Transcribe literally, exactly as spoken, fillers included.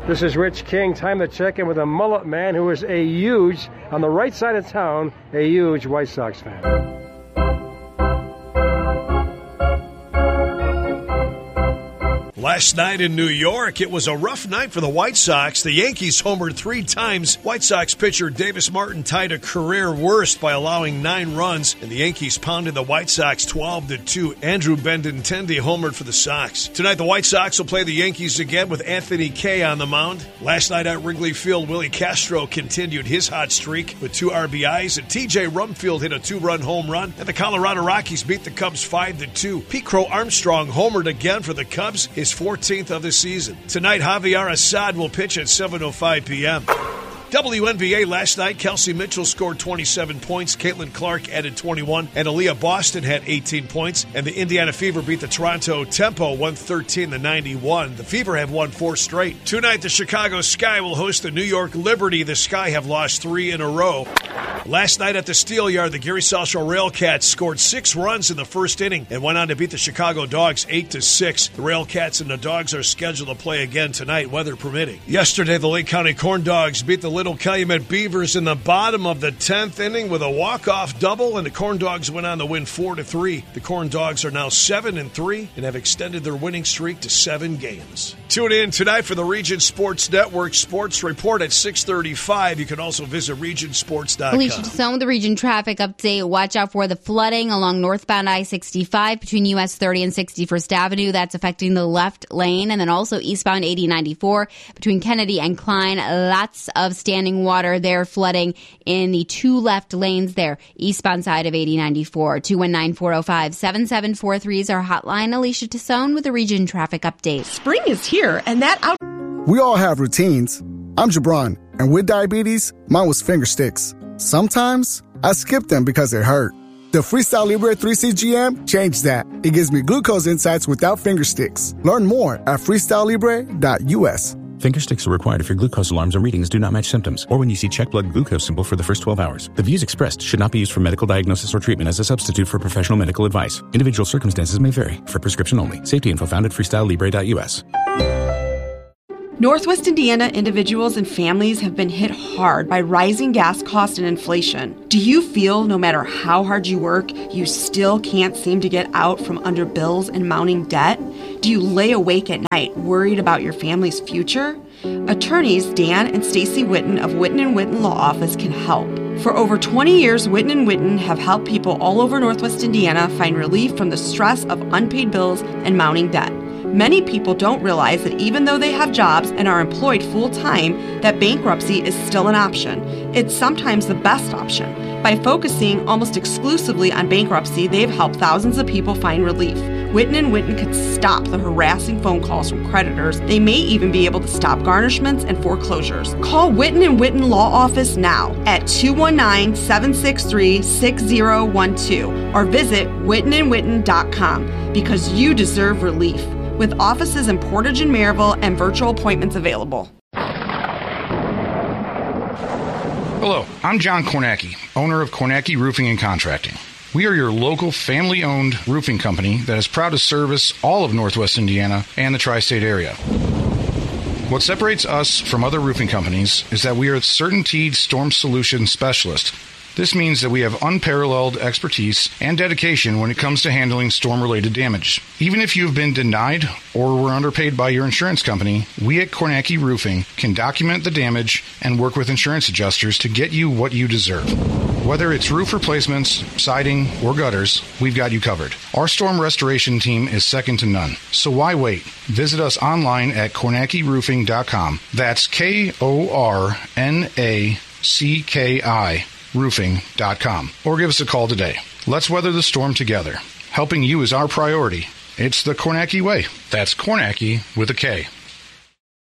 This is Rich King. Time to check in with a mullet man who is a huge, on the right side of town, a huge White Sox fan. Last night in New York, it was a rough night for the White Sox. The Yankees homered three times. White Sox pitcher Davis Martin tied a career worst by allowing nine runs, and the Yankees pounded the White Sox twelve to two. Andrew Benintendi homered for the Sox. Tonight, the White Sox will play the Yankees again with Anthony Kay on the mound. Last night at Wrigley Field, Willie Castro continued his hot streak with two R B Is, and T J Rumfield hit a two-run home run, and the Colorado Rockies beat the Cubs five to two. Pete Crow Armstrong homered again for the Cubs, his fourteenth of the season. Tonight, Javier Assad will pitch at seven oh five p.m. W N B A last night, Kelsey Mitchell scored twenty-seven points, Caitlin Clark added twenty-one, and Aaliyah Boston had eighteen points, and the Indiana Fever beat the Toronto Tempo one thirteen to ninety-one. The Fever have won four straight. Tonight, the Chicago Sky will host the New York Liberty. The Sky have lost three in a row. Last night at the Steelyard, the Gary Salshaw Railcats scored six runs in the first inning and went on to beat the Chicago Dogs eight to six. The Railcats and the Dogs are scheduled to play again tonight, weather permitting. Yesterday, the Lake County Corn Dogs beat the Little Calumet Beavers in the bottom of the tenth inning with a walk-off double, and the Corn Dogs went on to win four to three. The Corn Dogs are now seven and three and have extended their winning streak to seven games. Tune in tonight for the Region Sports Network Sports Report at six thirty-five. You can also visit region sports dot com. Alicia Tasson with the Region Traffic Update. Watch out for the flooding along northbound I sixty-five between U S thirty and sixty-first Avenue. That's affecting the left lane. And then also eastbound eighty ninety-four between Kennedy and Klein. Lots of standing water there, flooding in the two left lanes there, eastbound side of eighty ninety-four. two one nine, four oh five, seven seven four three is our hotline. Alicia Tasson with the Region Traffic Update. Spring is here, and that out. We all have routines. I'm Jabron, and with diabetes, mine was finger sticks. Sometimes I skip them because it hurt. The Freestyle Libre three C G M changed that. It gives me glucose insights without finger sticks. Learn more at freestyle libre dot u s. Finger sticks are required if your glucose alarms or readings do not match symptoms, or when you see check blood glucose symbol for the first twelve hours. The views expressed should not be used for medical diagnosis or treatment as a substitute for professional medical advice. Individual circumstances may vary. For prescription only. Safety info found at freestyle libre dot u s. Northwest Indiana individuals and families have been hit hard by rising gas costs and inflation. Do you feel no matter how hard you work, you still can't seem to get out from under bills and mounting debt? Do you lay awake at night worried about your family's future? Attorneys Dan and Stacy Witten of Witten and Witten Law Office can help. For over twenty years, Witten and Witten have helped people all over Northwest Indiana find relief from the stress of unpaid bills and mounting debt. Many people don't realize that even though they have jobs and are employed full-time, that bankruptcy is still an option. It's sometimes the best option. By focusing almost exclusively on bankruptcy, they've helped thousands of people find relief. Witten and Witten could stop the harassing phone calls from creditors. They may even be able to stop garnishments and foreclosures. Call Witten and Witten Law Office now at two one nine, seven six three, six zero one two or visit witten and witten dot com because you deserve relief. With offices in Portage and Maryville and virtual appointments available. Hello, I'm John Kornacki, owner of Kornacki Roofing and Contracting. We are your local family-owned roofing company that is proud to service all of Northwest Indiana and the tri-state area. What separates us from other roofing companies is that we are a CertainTeed Storm Solution Specialist. This means that we have unparalleled expertise and dedication when it comes to handling storm-related damage. Even if you have been denied or were underpaid by your insurance company, we at Kornacki Roofing can document the damage and work with insurance adjusters to get you what you deserve. Whether it's roof replacements, siding, or gutters, we've got you covered. Our storm restoration team is second to none. So why wait? Visit us online at kornacki roofing dot com. That's K O R N A C K I roofing dot com. Or give us a call today. Let's weather the storm together. Helping you is our priority. It's the Kornacki way. That's Kornacki with a K.